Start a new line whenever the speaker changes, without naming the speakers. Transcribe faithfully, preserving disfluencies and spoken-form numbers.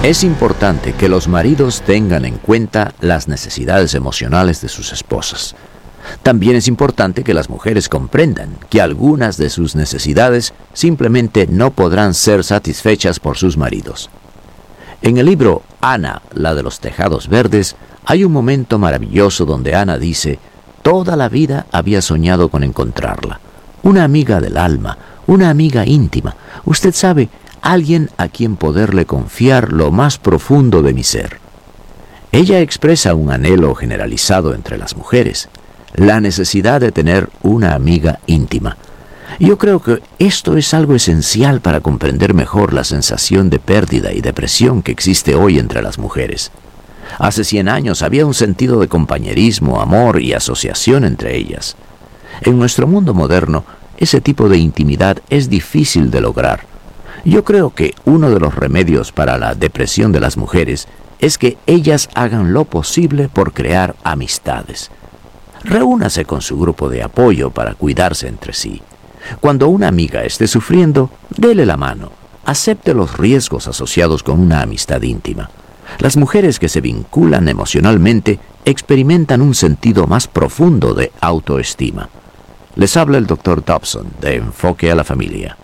Es importante que los maridos tengan en cuenta las necesidades emocionales de sus esposas. También es importante que las mujeres comprendan que algunas de sus necesidades simplemente no podrán ser satisfechas por sus maridos. En el libro Ana, la de los tejados verdes, hay un momento maravilloso donde Ana dice: toda la vida había soñado con encontrarla. Una amiga del alma, una amiga íntima. Usted sabe, alguien a quien poderle confiar lo más profundo de mi ser. Ella expresa un anhelo generalizado entre las mujeres, la necesidad de tener una amiga íntima. Yo creo que esto es algo esencial para comprender mejor la sensación de pérdida y depresión que existe hoy entre las mujeres. Hace cien años había un sentido de compañerismo, amor y asociación entre ellas. En nuestro mundo moderno, ese tipo de intimidad es difícil de lograr. Yo creo que uno de los remedios para la depresión de las mujeres es que ellas hagan lo posible por crear amistades. Reúnase con su grupo de apoyo para cuidarse entre sí. Cuando una amiga esté sufriendo, dele la mano. Acepte los riesgos asociados con una amistad íntima. Las mujeres que se vinculan emocionalmente experimentan un sentido más profundo de autoestima. Les habla el doctor Dobson de Enfoque a la Familia.